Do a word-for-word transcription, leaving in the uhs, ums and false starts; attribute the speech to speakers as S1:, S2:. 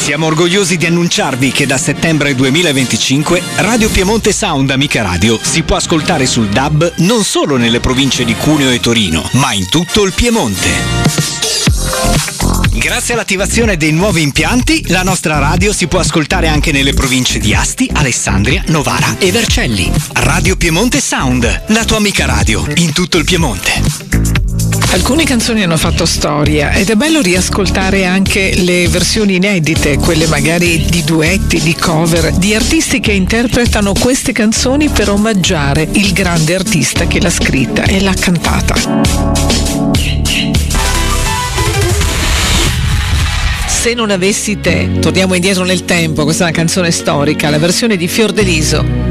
S1: Siamo orgogliosi di annunciarvi che da settembre duemilaventicinque Radio Piemonte Sound Amica Radio si può ascoltare sul D A B non solo nelle province di Cuneo e Torino, ma in tutto il Piemonte. Grazie all'attivazione dei nuovi impianti, la nostra radio si può ascoltare anche nelle province di Asti, Alessandria, Novara e Vercelli. Radio Piemonte Sound, la tua amica radio, in tutto il Piemonte.
S2: Alcune canzoni hanno fatto storia ed è bello riascoltare anche le versioni inedite, quelle magari di duetti, di cover, di artisti che interpretano queste canzoni per omaggiare il grande artista che l'ha scritta e l'ha cantata. Se non avessi te, torniamo indietro nel tempo, questa è una canzone storica, la versione di Fiordeliso.